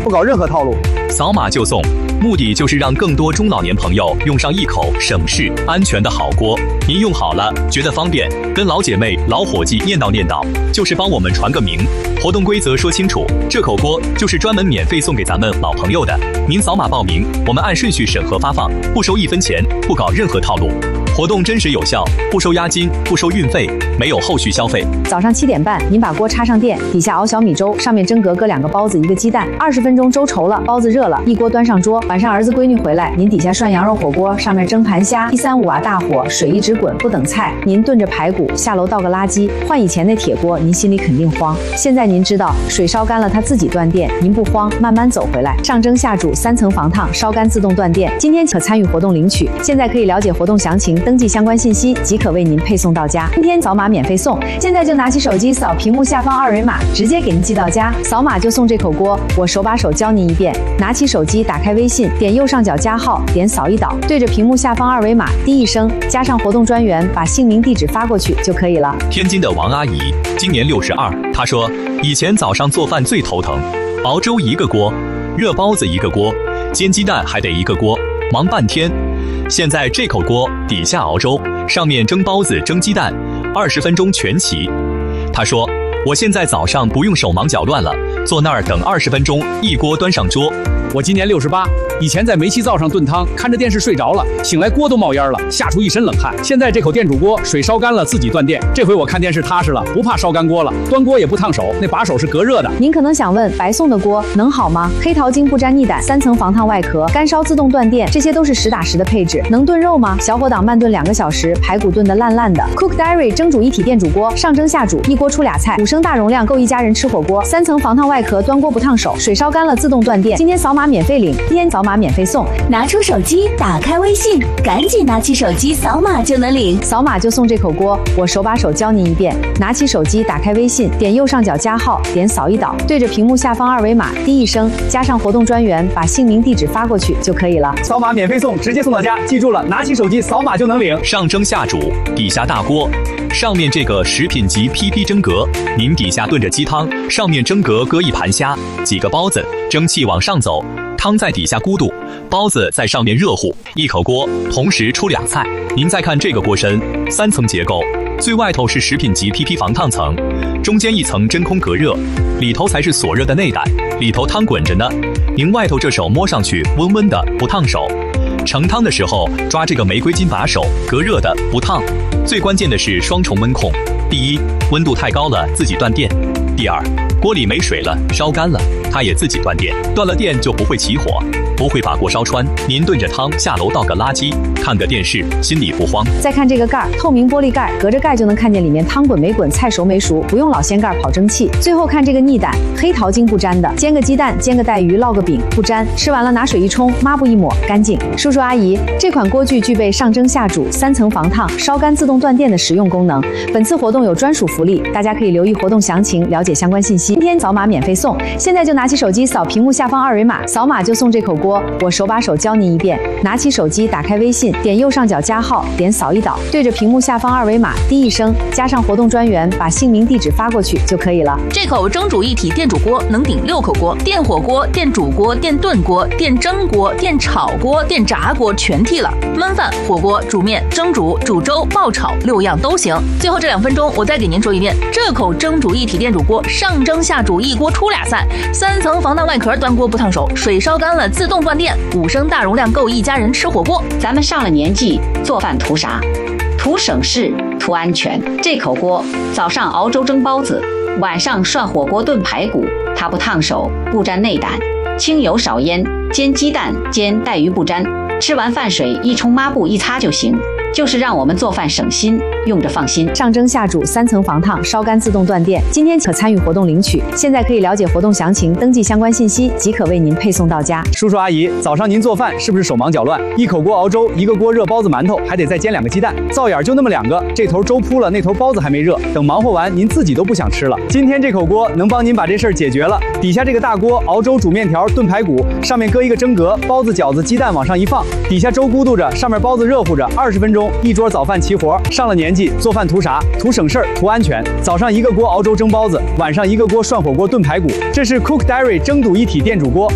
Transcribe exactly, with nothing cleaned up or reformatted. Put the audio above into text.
不搞任何套路， 扫码就送。目的就是让更多中老年朋友用上一口省事、安全的好锅。您用好了，觉得方便，跟老姐妹、老伙计念叨念叨，就是帮我们传个名。活动规则说清楚，这口锅就是专门免费送给咱们老朋友的。您扫码报名，我们按顺序审核发放，不收一分钱，不搞任何套路。活动真实有效，不收押金，不收运费，没有后续消费。 早上七点半，您把锅插上电，底下熬小米粥，上面蒸格搁两个包子，一个鸡蛋，二十分钟粥稠了，包子热了，一锅端上桌。晚上儿子闺女回来，您底下涮羊肉火锅，上面蒸盘虾，一三五瓦大火，水一直滚，不等菜。您炖着排骨，下楼倒个垃圾。换以前那铁锅，您心里肯定慌。现在您知道，水烧干了它自己断电，您不慌，慢慢走回来。上蒸下煮，三层防烫，烧干自动断电。今天可参与活动领取，现在可以了解活动详情，登记相关信息即可为您配送到家。今天扫码免费送，现在就拿起手机扫屏幕下方二维码，直接给您寄到家。扫码就送这口锅，我手把手教您一遍。拿起手机，打开微信，点右上角加号，点扫一导，对着屏幕下方二维码，滴一声，加上活动专员，把姓名地址发过去就可以了。 天津的王阿姨今年六十二，她说以前早上做饭最头疼，熬粥一个锅，热包子一个锅，煎鸡蛋还得一个锅，忙半天。现在这口锅底下熬粥，上面蒸包子蒸鸡蛋，二十分钟全齐。她说我现在早上不用手忙脚乱了，坐那儿等二十分钟，一锅端上桌。 我今年六十八，以前在煤气灶上炖汤，看着电视睡着了，醒来锅都冒烟了，吓出一身冷汗。现在这口电煮锅，水烧干了自己断电，这回我看电视踏实了，不怕烧干锅了，端锅也不烫手，那把手是隔热的。 您可能想问，白送的锅能好吗？黑桃精不沾腻胆，三层防烫外壳，干烧自动断电，这些都是实打实的配置。能炖肉吗？小火档慢炖两个小时，排骨炖得烂烂的。Cook Diary 蒸煮一体电煮锅，上蒸下煮，一锅出俩菜，五升大容量够一家人吃火锅。三层防烫外壳，端锅不烫手，水烧干了自动断电。今天扫码免费领，今天扫码免费送。 拿出手机，打开微信，赶紧拿起手机扫码就能领， 扫码就送这口锅，我手把手教您一遍。拿起手机，打开微信，点右上角加号，点扫一导，对着屏幕下方二维码，滴一声，加上活动专员，把姓名地址发过去就可以了。 扫码免费送，直接送到家。记住了，拿起手机扫码就能领。 上蒸下煮，底下大锅，上面这个食品级 P P 蒸格，您底下炖着鸡汤，上面蒸格搁一盘虾，几个包子，蒸汽往上走，汤在底下咕嘟，包子在上面热乎，一口锅同时出俩菜。您再看这个锅身，三层结构，最外头是食品级 P P 防烫层，中间一层真空隔热，里头才是锁热的内胆，里头汤滚着呢。您外头这手摸上去温温的，不烫手。盛汤的时候抓这个玫瑰金把手，隔热的，不烫。最关键的是双重温控，第一，温度太高了自己断电；第二，锅里没水了，烧干了，它也自己断电。断了电就不会起火，不会把锅烧穿。您炖着汤下楼倒个垃圾，看个电视，心里不慌。 再看这个盖儿，透明玻璃盖，隔着盖就能看见里面汤滚没滚，菜熟没熟，不用老掀盖跑蒸汽。最后看这个腻胆，黑桃精不沾的，煎个鸡蛋，煎个带鱼，烙个饼不沾，吃完了拿水一冲，抹布一抹，干净。叔叔阿姨，这款锅具具备上蒸下煮、三层防烫、烧干自动断电的实用功能。本次活动有专属福利，大家可以留意活动详情，了解相关信息。今天扫码免费送，现在就拿起手机扫屏幕下方二维码，扫码就送这口锅，我手把手教您一遍。拿起手机，打开微信，点右上角加号，点扫一导，对着屏幕下方二维码，滴一声，加上活动专员，把姓名地址发过去就可以了。 这口蒸煮一体电煮锅能顶六口锅，电火锅、电煮锅、电炖锅、电蒸锅、电炒锅、电炸锅全替了，焖饭、火锅、煮面、蒸煮、煮粥、爆炒六样都行。最后这两分钟，我再给您说一遍，这口蒸煮一体电煮锅上蒸下煮，一锅出俩菜，三层防烫外壳，端锅不烫手，水烧干了自动断电，五升大容量够一家人吃火锅。 咱们上了年纪，做饭图啥？图省事，图安全。这口锅早上熬粥蒸包子，晚上涮火锅炖排骨，它不烫手，不沾内胆，清油少烟，煎鸡蛋煎带鱼不沾，吃完饭水一冲抹布一擦就行。就是让我们做饭省心，用着放心。 上蒸下煮，三层防烫，烧干自动断电。今天可参与活动领取，现在可以了解活动详情，登记相关信息即可为您配送到家。 叔叔阿姨，早上您做饭是不是手忙脚乱？一口锅熬粥，一个锅热包子馒头，还得再煎两个鸡蛋，灶眼就那么两个，这头粥铺了，那头包子还没热，等忙活完您自己都不想吃了。今天这口锅能帮您把这事儿解决了。底下这个大锅熬粥、煮面条、炖排骨，上面搁一个蒸格，包子、饺子、鸡蛋往上一放，底下粥咕嘟着，上面包子热乎着，二十分钟一桌早饭齐活。上了年纪，做饭图啥？图省事儿，图安全。早上一个锅熬粥蒸包子，晚上一个锅涮火锅炖排骨。这是 Cook Diary 蒸煮一体电煮锅。